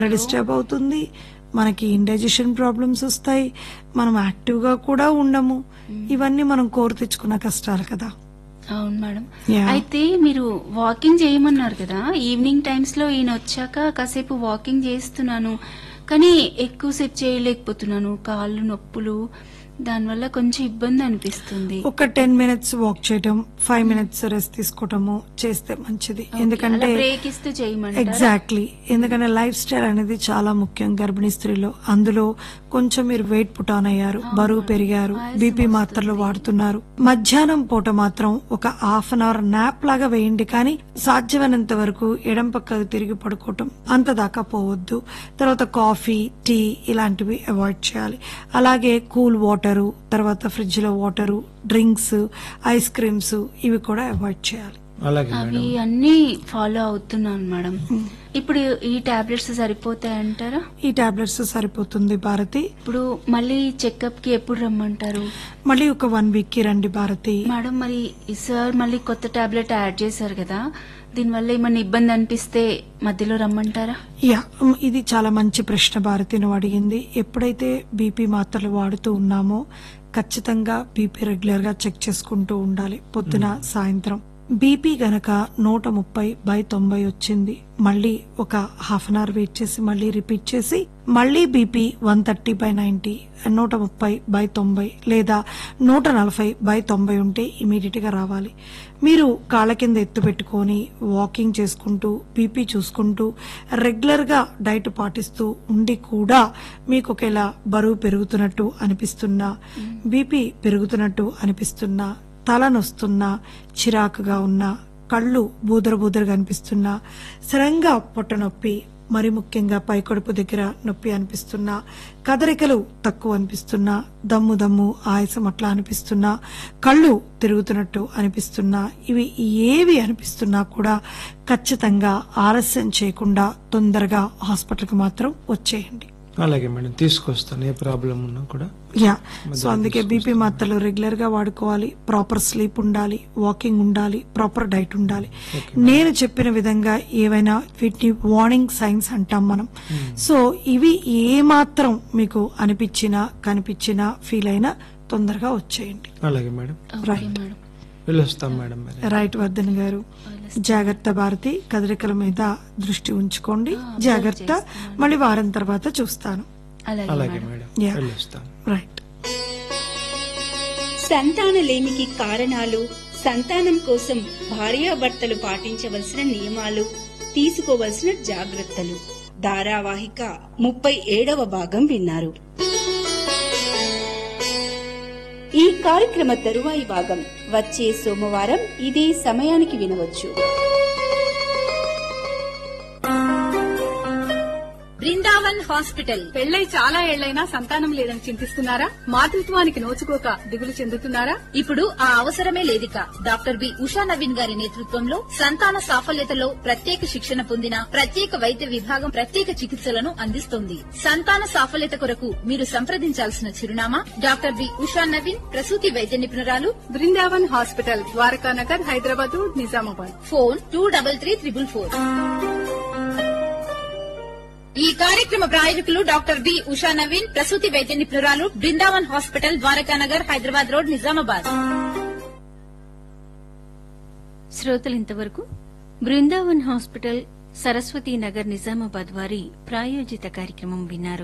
Disturb అవుతుంది, మనకి indigestion problems వస్తాయి, మనం యాక్టివ్ గా కూడా ఉండము. ఇవన్నీ మనం కోరి తెచ్చుకున్న కష్టాలు కదా. అవును మేడం. Yeah. అయితే మీరు వాకింగ్ చేయమన్నారు కదా, ఈవినింగ్ టైమ్స్ లో ఈయన వచ్చాక కాసేపు వాకింగ్ చేస్తున్నాను, కానీ ఎక్కువసేపు చేయలేకపోతున్నాను, కాళ్ళు నొప్పులు, దానివల్ల కొంచెం ఇబ్బంది అనిపిస్తుంది. ఒక 10 minutes వాక్ చేయటం, 5 minutes రెస్ట్ తీసుకోవటము చేస్తే మంచిది. ఎందుకంటే బ్రేక్ ఇస్తూ చేయమంటారా? ఎగ్జాక్ట్లీ, ఎందుకంటే లైఫ్ స్టైల్ అనేది చాలా ముఖ్యం గర్భిణీ స్త్రీలో. అందులో కొంచెం మీరు వెయిట్ పుట్ ఆన్ అయ్యారు, బరువు పెరిగారు, బీపీ మాత్రలు వాడుతున్నారు. మధ్యాహ్నం పూట మాత్రం ఒక హాఫ్ అన్ అవర్ నాప్ లాగా వేయండి, కానీ సాధ్యమైనంత వరకు ఎడం పక్కకు తిరిగి పడుకోవటం అంత దాకా పోవద్దు. తర్వాత కాఫీ, టీ ఇలాంటివి అవాయిడ్ చేయాలి. అలాగే కూల్ వాటరు, తర్వాత ఫ్రిడ్జ్ లో వాటరు, డ్రింక్స్, ఐస్ క్రీమ్స్ ఇవి కూడా అవాయిడ్ చేయాలి. అలాగే అవి మేడం. అన్ని ఫాలో అవుతున్నాను మేడం. ఇప్పుడు ఈ టాబ్లెట్స్ సరిపోతాయంటారా? ఈ టాబ్లెట్స్ సరిపోతుంది భారతి. ఇప్పుడు మళ్ళీ చెకప్ కి ఎప్పుడు రమ్మంటారు? మళ్ళీ ఒక 1 week కి రండి భారతి. మేడం, మరి సార్ మళ్ళీ కొత్త టాబ్లెట్ యాడ్ చేశారు కదా, దీనివల్ల ఏమన్నా ఇబ్బంది అనిపిస్తే మధ్యలో రమ్మంటారా? యా, ఇది చాలా మంచి ప్రశ్న భారతి నువ్వు అడిగింది. ఎప్పుడైతే బీపీ మాత్రలు వాడుతూ ఉన్నామో ఖచ్చితంగా బీపీ రెగ్యులర్ గా చెక్ చేసుకుంటూ ఉండాలి, పొద్దున సాయంత్రం. బీపీ గనక 130/90 వచ్చింది, మళ్ళీ ఒక హాఫ్ అన్ అవర్ వెయిట్ చేసి మళ్ళీ రిపీట్ చేసి మళ్ళీ బీపీ 130/90, 130/90 లేదా 140/90 ఉంటే ఇమీడియట్ గా రావాలి. మీరు కాళ్ళ కింద ఎత్తు పెట్టుకొని వాకింగ్ చేసుకుంటూ బీపీ చూసుకుంటూ రెగ్యులర్ గా డైట్ పాటిస్తూ ఉండి కూడా మీకు ఒకవేళ బరువు పెరుగుతున్నట్టు అనిపిస్తున్నా, బీపీ పెరుగుతున్నట్టు అనిపిస్తున్నా, తలనొస్తున్నా, చిరాకుగా ఉన్నా, కళ్ళు బూదరగా అనిపిస్తున్నా, సడన్గా పొట్ట నొప్పి, మరి ముఖ్యంగా పైకడుపు దగ్గర నొప్పి అనిపిస్తున్నా, కదలికలు తక్కువ అనిపిస్తున్నా, దమ్ము ఆయాసం అట్లా అనిపిస్తున్నా, కళ్ళు తిరుగుతున్నట్టు అనిపిస్తున్నా, ఇవి ఏవి అనిపిస్తున్నా కూడా ఖచ్చితంగా ఆలస్యం చేయకుండా తొందరగా హాస్పిటల్కి మాత్రం వచ్చేయండి. అలాగే మేడం, తీసుకొస్తాను. ఏ ప్రాబ్లం ఉన్నా కూడా. యా, సో అందుకే బీపీ మాత్రలు రెగ్యులర్ గా వాడుకోవాలి, ప్రాపర్ స్లీప్ ఉండాలి, వాకింగ్ ఉండాలి, ప్రాపర్ డైట్ ఉండాలి. నేను చెప్పిన విధంగా ఏవైనా వీటిని వార్నింగ్ సైన్స్ అంటాం మనం. సో ఇవి ఏ మాత్రం మీకు అనిపించినా కనిపించినా ఫీల్ అయినా తొందరగా వచ్చేయండి. అలాగే మేడం, రైట్ మేడం. వెళ్ళొస్తాం మేడం. మరి రైట్ వర్ధన్ గారు, జాగ్రత్త భారతి, కదలికల మీద దృష్టి ఉంచుకోండి, జాగ్రత్త. మళ్ళీ వారం తర్వాత చూస్తాను. అలాగే మేడం, Yeah. వెళ్ళొస్తాం. రైట్. సంతానలేమికి కారణాలు, సంతానం కోసం భార్యాభర్తలు పాటించవలసిన నియమాలు, తీసుకోవలసిన జాగ్రత్తలు ధారావాహిక 37వ భాగం విన్నారు. ఈ కార్యక్రమ తరువాయి భాగం వచ్చే సోమవారం ఇదే సమయానికి వినవచ్చు. బృందావన్ హాస్పిటల్. పెళ్లై చాలా ఏళ్లైనా సంతానం లేదని చింతిస్తున్నారా? మాతృత్వానికి నోచుకోక దిగులు చెందుతున్నారా? ఇప్పుడు ఆ అవసరమే లేదిక. డాక్టర్ బి ఉషా నవీన్ గారి నేతృత్వంలో సంతాన సాఫల్యతలో ప్రత్యేక శిక్షణ పొందిన ప్రత్యేక వైద్య విభాగం ప్రత్యేక చికిత్సలను అందిస్తోంది. సంతాన సాఫల్యత కొరకు మీరు సంప్రదించాల్సిన చిరునామా డాక్టర్ బి ఉషా నవీన్, ప్రసూతి వైద్య నిపుణురాలు, బృందావన్ హాస్పిటల్, ద్వారకానగర్, హైదరాబాద్, నిజామాబాద్. ఫోన్ 233444. ఈ కార్యక్రమ ప్రాయోజకులు డాక్టర్ బి ఉషా నవీన్, ప్రసూతి వైద్య నిపుణురాలు, బృందావన్ హాస్పిటల్, ద్వారకానగర్, హైదరాబాద్ రోడ్, నిజామాబాద్. శ్రోతలు ఇంతవరకు బృందావన్ హాస్పిటల్, సరస్వతీ నగర్, నిజామాబాద్ వారి ప్రాయోజిత కార్యక్రమం విన్నారు.